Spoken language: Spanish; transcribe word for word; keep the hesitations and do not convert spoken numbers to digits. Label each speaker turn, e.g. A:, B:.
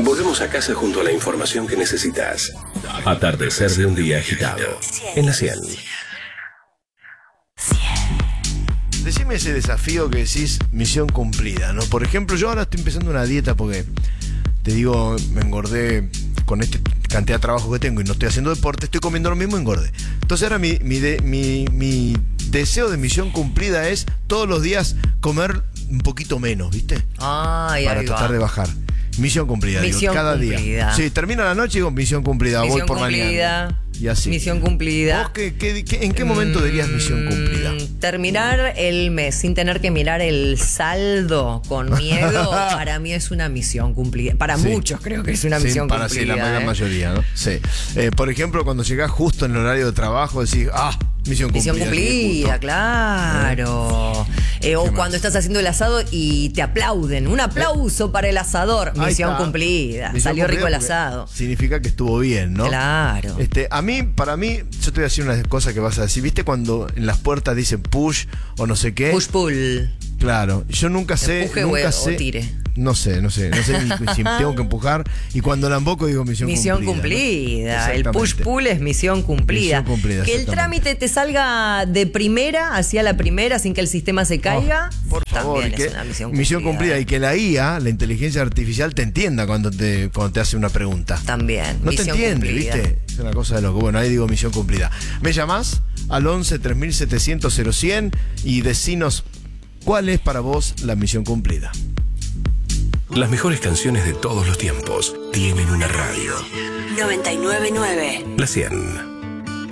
A: Volvemos a casa junto a la información que necesitas. Atardecer de un día agitado. En la cien.
B: Decime ese desafío que decís misión cumplida, ¿no? Por ejemplo, yo ahora estoy empezando una dieta porque, te digo, me engordé con esta cantidad de trabajo que tengo y no estoy haciendo deporte, estoy comiendo lo mismo y engordé. Entonces ahora mi, mi, de, mi, mi deseo de misión cumplida es todos los días comer un poquito menos, ¿viste?
C: Ay,
B: Para
C: ahí
B: tratar
C: va.
B: de bajar. Misión cumplida,
C: Misión
B: digo, cada
C: cumplida.
B: día. Sí, termina la noche y digo misión cumplida,
C: Misión
B: voy por
C: cumplida.
B: mañana. Y así.
C: Misión cumplida.
B: ¿Vos qué, qué, qué, en qué momento
C: Mm,
B: dirías misión cumplida?
C: Terminar el mes sin tener que mirar el saldo con miedo, para mí es una misión cumplida. Para
B: Sí.
C: muchos creo que es una
B: Sí,
C: misión
B: para
C: cumplida.
B: sí, la gran
C: ¿eh?
B: mayoría, ¿no? Sí. Eh, por ejemplo, cuando llegás justo en el horario de trabajo, decís, ah, misión cumplida.
C: Misión cumplida, claro. Eh, o
B: ¿Qué
C: cuando
B: más?
C: estás haciendo el asado y te aplauden. Un aplauso para el asador.
B: Ahí
C: Misión
B: está.
C: cumplida.
B: Misión
C: Salió rico el
B: cumplida porque
C: asado.
B: Significa que estuvo bien, ¿no?
C: Claro.
B: Este, a mí, para mí, yo te voy a decir una cosa que vas a decir. ¿Viste cuando en las puertas dicen push o no sé qué?
C: Push pull.
B: Claro, yo nunca sé,
C: Empuje
B: nunca
C: o-
B: sé.
C: o tire.
B: No sé, no sé, no sé ni si tengo que empujar. Y cuando la emboco digo misión,
C: Misión
B: cumplida.
C: cumplida.
B: ¿no?
C: El push
B: Exactamente.
C: pull es misión cumplida.
B: Misión cumplida,
C: Que el
B: exactamente.
C: trámite te salga de primera hacia la primera sin que el sistema se caiga.
B: Oh, por favor,
C: también
B: y que-
C: es una misión cumplida.
B: y que la I A, la inteligencia artificial, te entienda cuando te, cuando te hace una pregunta.
C: También.
B: No te
C: misión
B: entiende,
C: cumplida.
B: ¿viste? Es una cosa de loco. Bueno, ahí digo misión cumplida. ¿Me llamás? Al once tres mil setecientos cero cien y decinos cuál es para vos la misión cumplida.
A: Las mejores canciones de todos los tiempos tienen una radio.
D: noventa y nueve punto nueve.
A: La cien.